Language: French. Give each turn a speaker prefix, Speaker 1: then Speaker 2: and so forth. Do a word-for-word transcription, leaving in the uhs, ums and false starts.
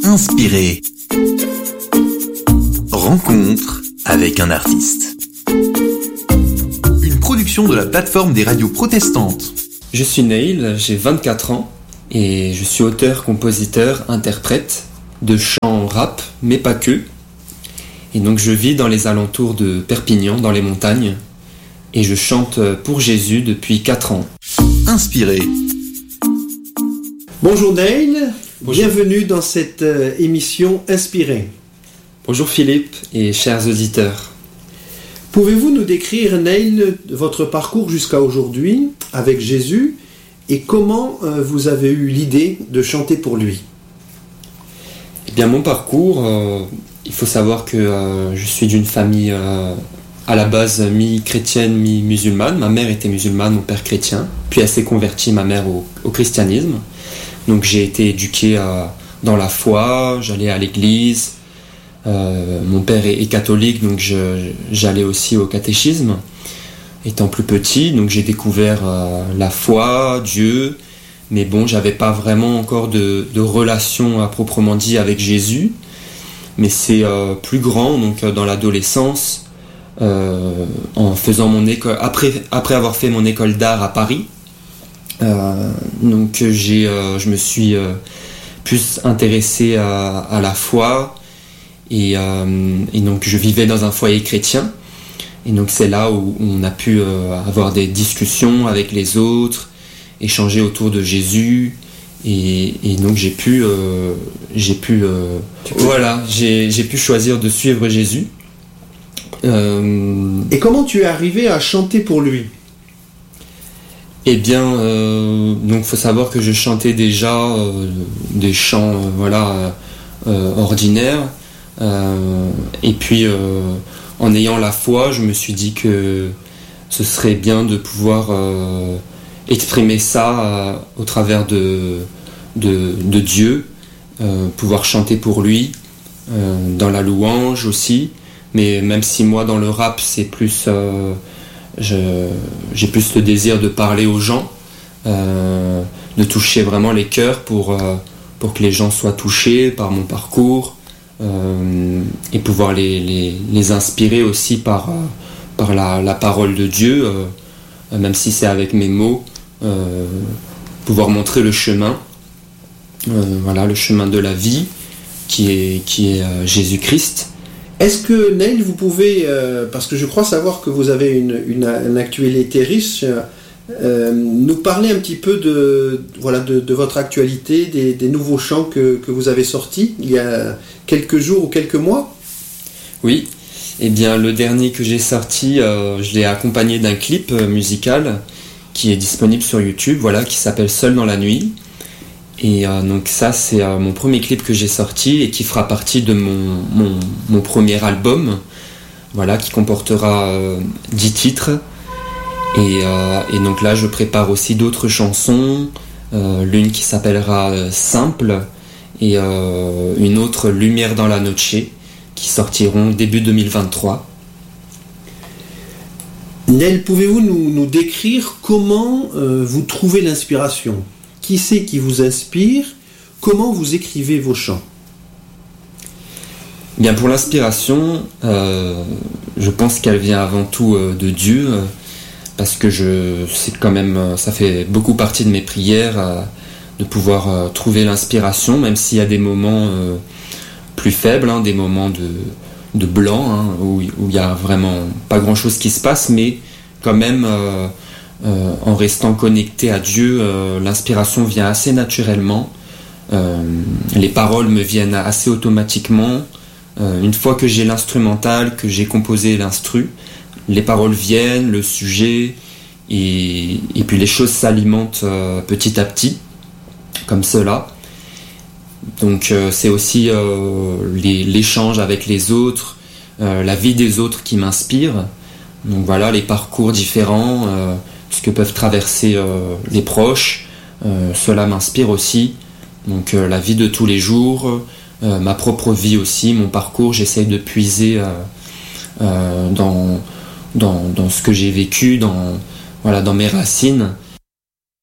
Speaker 1: Inspiré. Rencontre avec un artiste. Une production de la plateforme des radios protestantes.
Speaker 2: Je suis Neil, j'ai vingt-quatre ans et je suis auteur, compositeur, interprète de chants rap, mais pas que. Et donc je vis dans les alentours de Perpignan, dans les montagnes, et je chante pour Jésus depuis quatre ans.
Speaker 1: Inspiré.
Speaker 3: Bonjour Neil,
Speaker 2: Bonjour.
Speaker 3: Bienvenue dans cette euh, émission Inspiré.
Speaker 2: Bonjour Philippe et chers auditeurs.
Speaker 3: Pouvez-vous nous décrire, Neil, votre parcours jusqu'à aujourd'hui avec Jésus et comment euh, vous avez eu l'idée de chanter pour lui?
Speaker 2: Eh bien mon parcours, euh, il faut savoir que euh, je suis d'une famille euh, à la base mi-chrétienne, mi-musulmane. Ma mère était musulmane, mon père chrétien. Puis elle s'est convertie, ma mère, au, au christianisme. Donc j'ai été éduqué euh, dans la foi, j'allais à l'église. Euh, mon père est, est catholique, donc je, j'allais aussi au catéchisme, étant plus petit. Donc j'ai découvert euh, la foi, Dieu. Mais bon, j'avais pas vraiment encore de, de relation à proprement dit avec Jésus. Mais c'est euh, plus grand, donc euh, dans l'adolescence, euh, en faisant mon école, après, après avoir fait mon école d'art à Paris, euh, donc j'ai, euh, je me suis euh, plus intéressé à, à la foi et, euh, et donc je vivais dans un foyer chrétien. Et donc c'est là où on a pu euh, avoir des discussions avec les autres, échanger autour de Jésus. Et, et donc j'ai pu, euh, j'ai pu, euh, voilà, j'ai, j'ai pu choisir de suivre Jésus. Euh,
Speaker 3: Et comment tu es arrivé à chanter pour lui?
Speaker 2: eh bien, euh, donc faut savoir que je chantais déjà euh, des chants, euh, voilà, euh, ordinaires. Euh, et puis, euh, en ayant la foi, je me suis dit que ce serait bien de pouvoir euh, exprimer ça euh, au travers de, de, de Dieu, euh, pouvoir chanter pour lui, euh, dans la louange aussi. Mais même si moi dans le rap c'est plus, euh, je, j'ai plus le désir de parler aux gens, euh, de toucher vraiment les cœurs pour, euh, pour que les gens soient touchés par mon parcours, euh, et pouvoir les, les, les inspirer aussi par, euh, par la, la parole de Dieu, euh, même si c'est avec mes mots, euh, pouvoir montrer le chemin, euh, voilà, le chemin de la vie qui est, qui est euh, Jésus-Christ.
Speaker 3: Est-ce que, Neil, vous pouvez, euh, parce que je crois savoir que vous avez une, une, une actualité riche, euh, nous parler un petit peu de, voilà, de, de votre actualité, des, des nouveaux chants que, que vous avez sortis il y a quelques jours ou quelques mois?
Speaker 2: Oui, eh bien le dernier que j'ai sorti, euh, je l'ai accompagné d'un clip euh, musical qui est disponible sur YouTube, voilà, qui s'appelle Seul dans la nuit. Et euh, donc ça c'est euh, mon premier clip que j'ai sorti et qui fera partie de mon, mon, mon premier album, voilà, qui comportera euh, dix titres. Et, euh, et donc là je prépare aussi d'autres chansons, euh, l'une qui s'appellera euh, Simple et euh, une autre Lumière dans la Noche, qui sortiront début deux mille vingt-trois.
Speaker 3: Neil, pouvez-vous nous, nous décrire comment euh, vous trouvez l'inspiration? Qui c'est qui vous inspire? Comment vous écrivez vos chants?
Speaker 2: Bien, pour l'inspiration, euh, je pense qu'elle vient avant tout euh, de Dieu, euh, parce que je, c'est quand même, euh, ça fait beaucoup partie de mes prières, euh, de pouvoir euh, trouver l'inspiration, même s'il y a des moments euh, plus faibles, hein, des moments de, de blanc, hein, où il n'y a vraiment pas grand-chose qui se passe, mais quand même... Euh, Euh, en restant connecté à Dieu, euh, l'inspiration vient assez naturellement, euh, les paroles me viennent assez automatiquement. Euh, une fois que j'ai l'instrumental, que j'ai composé l'instru, les paroles viennent, le sujet, et, et puis les choses s'alimentent euh, petit à petit, comme cela. Donc euh, c'est aussi euh, les, l'échange avec les autres, euh, la vie des autres qui m'inspire. Donc voilà, les parcours différents, euh, ce que peuvent traverser euh, les proches, euh, cela m'inspire aussi. Donc euh, la vie de tous les jours, euh, ma propre vie aussi, mon parcours, j'essaye de puiser euh, euh, dans, dans, dans ce que j'ai vécu, dans, voilà, dans mes racines,